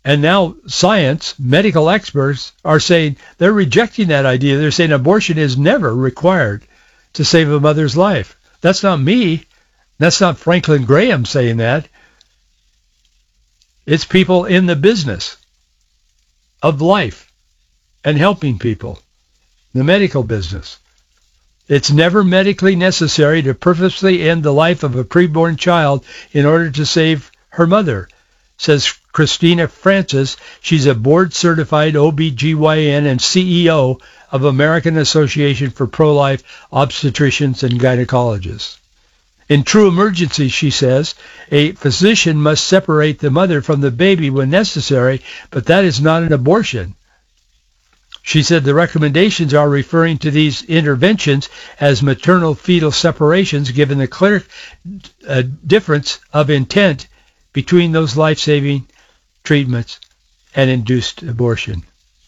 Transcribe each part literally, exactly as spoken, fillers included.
And now science, medical experts are saying they're rejecting that idea. They're saying abortion is never required to save a mother's life. That's not me. That's not Franklin Graham saying that. It's people in the business of life and helping people, the medical business. It's never medically necessary to purposely end the life of a preborn child in order to save her mother, says Christina Francis. She's a board-certified O B G Y N and C E O of American Association for Pro-Life Obstetricians and Gynecologists. In true emergency, she says, a physician must separate the mother from the baby when necessary, but that is not an abortion. She said the recommendations are referring to these interventions as maternal-fetal separations, given the clear uh, difference of intent between those life-saving treatments and induced abortion.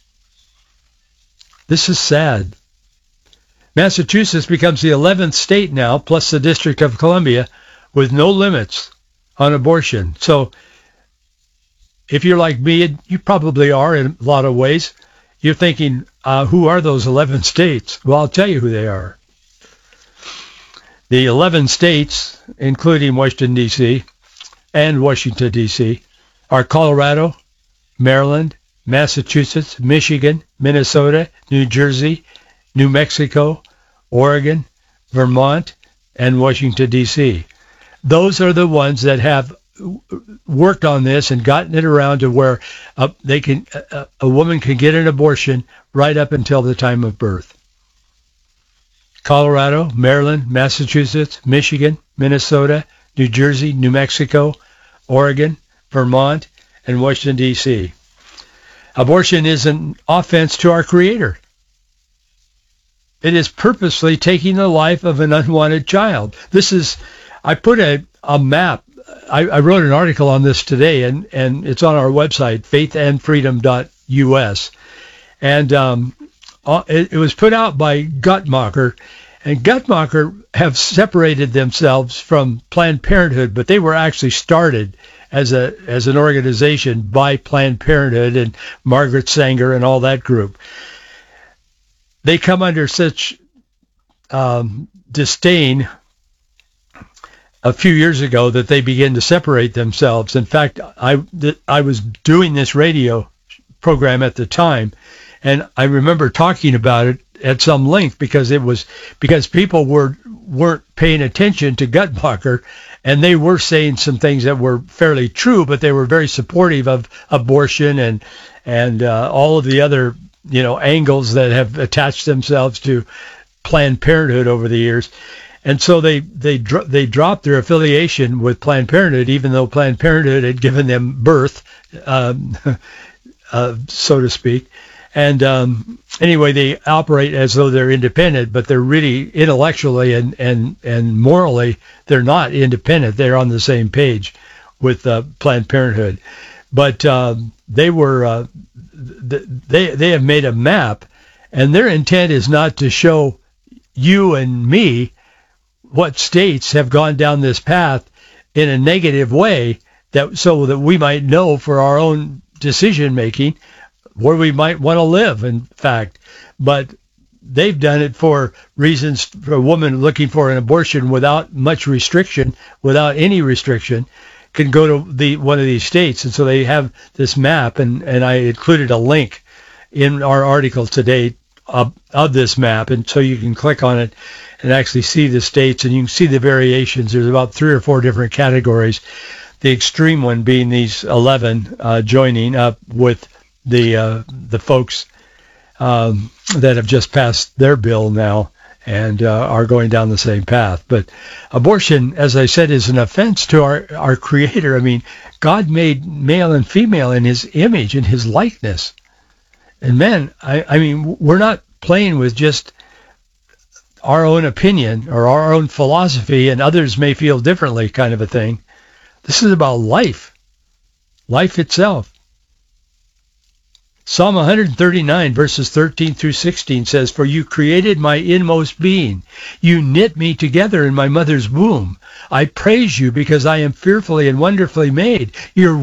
This is sad. Massachusetts becomes the eleventh state now, plus the District of Columbia, with no limits on abortion. So if you're like me, and you probably are in a lot of ways, you're thinking, uh, who are those eleven states? Well, I'll tell you who they are. The eleven states, including Washington, D C, and Washington, D C, are Colorado, Maryland, Massachusetts, Michigan, Minnesota, New Jersey, New Mexico, Oregon, Vermont, and Washington, D C. Those are the ones that have worked on this and gotten it around to where uh, they can uh, a woman can get an abortion right up until the time of birth. Colorado, Maryland, Massachusetts, Michigan, Minnesota, New Jersey, New Mexico, Oregon, Vermont, and Washington, D C. Abortion is an offense to our Creator. It is purposely taking the life of an unwanted child. This is, I put a, a map, I, I wrote an article on this today, and, and it's on our website, faith and freedom dot U S. And um, it, it was put out by Guttmacher, and Guttmacher have separated themselves from Planned Parenthood, but they were actually started as a as an organization by Planned Parenthood and Margaret Sanger and all that group. They come under such um, disdain a few years ago that they began to separate themselves. In fact, I, I was doing this radio program at the time, and I remember talking about it at some length because it was because people were weren't paying attention to Guttmacher, and they were saying some things that were fairly true, but they were very supportive of abortion and and uh, all of the other you know angles that have attached themselves to Planned Parenthood over the years. And so they they dro- they dropped their affiliation with Planned Parenthood, even though Planned Parenthood had given them birth, um, uh, so to speak. And um, anyway, they operate as though they're independent, but they're really intellectually and, and, and morally, they're not independent. They're on the same page with uh, Planned Parenthood. But um, they were uh, th- they they have made a map, and their intent is not to show you and me what states have gone down this path in a negative way, that so that we might know for our own decision making where we might want to live, in fact. But they've done it for reasons for a woman looking for an abortion without much restriction, without any restriction, can go to the one of these states. And so they have this map, and, and I included a link in our article today of, of this map, and so you can click on it and actually see the states, and you can see the variations. There's about three or four different categories, the extreme one being these eleven uh, joining up with the uh, the folks um, that have just passed their bill now and uh, are going down the same path. But abortion, as I said, is an offense to our, our Creator. I mean, God made male and female in His image, in His likeness. And men, I, I mean, we're not playing with just our own opinion or our own philosophy, and others may feel differently kind of a thing. This is about life, life itself. Psalm one thirty-nine, verses thirteen through sixteen says, "For you created my inmost being. You knit me together in my mother's womb. I praise you because I am fearfully and wonderfully made. Your